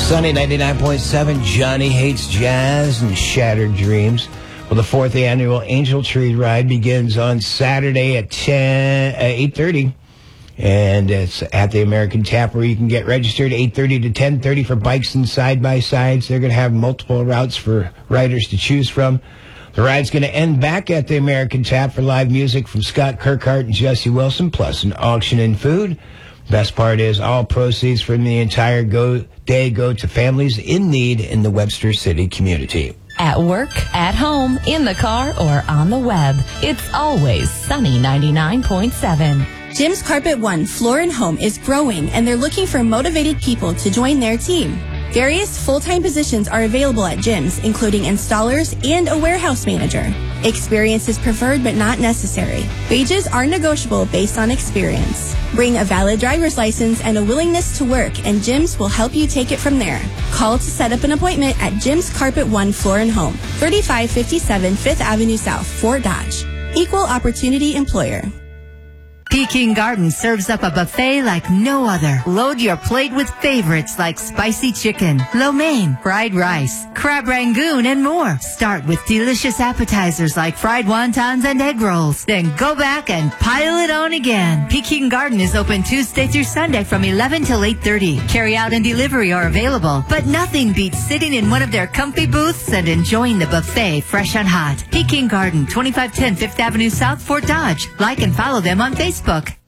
Sunny 99.7, Johnny Hates Jazz and Shattered Dreams. Well, the fourth annual Angel Tree Ride begins on Saturday at 8:30. And it's at the American Tap, where you can get registered 8:30 to 10:30 for bikes and side-by-sides. They're going to have multiple routes for riders to choose from. The ride's going to end back at the American Tap for live music from Scott Kirkhart and Jesse Wilson, plus an auction and food. Best part is all proceeds from the entire day go to families in need in the Webster City community. At work, at home, in the car, or on the web, it's always Sunny 99.7. Jim's Carpet One Floor and Home is growing, and they're looking for motivated people to join their team. Various full-time positions are available at Jim's, including installers and a warehouse manager. Experience is preferred but not necessary. Wages are negotiable based on experience. Bring a valid driver's license and a willingness to work, and Jim's will help you take it from there. Call to set up an appointment at Jim's Carpet One Floor and Home, 3557 5th Avenue South, Fort Dodge. Equal Opportunity Employer. Peking Garden serves up a buffet like no other. Load your plate with favorites like spicy chicken, lo mein, fried rice, crab rangoon, and more. Start with delicious appetizers like fried wontons and egg rolls. Then go back and pile it on again. Peking Garden is open Tuesday through Sunday from 11 till 8:30. Carry out and delivery are available, but nothing beats sitting in one of their comfy booths and enjoying the buffet fresh and hot. Peking Garden, 2510 5th Avenue South, Fort Dodge. Like and follow them on Facebook.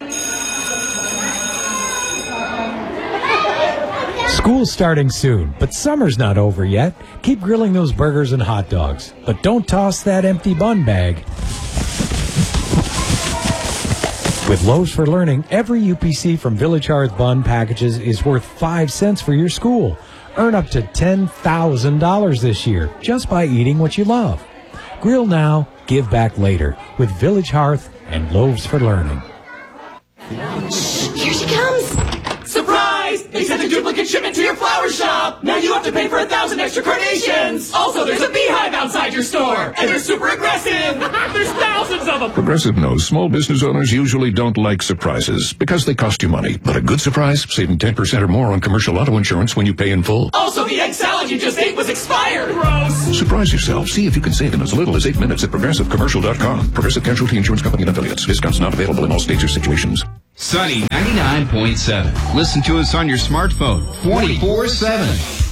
School's starting soon, but summer's not over yet. Keep grilling those burgers and hot dogs, but don't toss that empty bun bag. With Loaves for Learning, every UPC from Village Hearth bun packages is worth 5 cents for your school. Earn up to $10,000 this year just by eating what you love. Grill now, give back later with Village Hearth and Loaves for Learning. Here she comes! Surprise! They sent a duplicate shipment to your flower shop! Now you have to pay for 1,000 extra carnations! Also, there's a beehive outside your store! And they're super aggressive! There's thousands of them! Progressive knows small business owners usually don't like surprises because they cost you money. But a good surprise, saving 10% or more on commercial auto insurance when you pay in full. Also, the egg salad you just ate was expired! Gross! Surprise yourself. See if you can save in as little as 8 minutes at progressivecommercial.com. Progressive Casualty Insurance Company and Affiliates. Discounts not available in all states or situations. Sunny 99.7. Listen to us on your smartphone 24/7.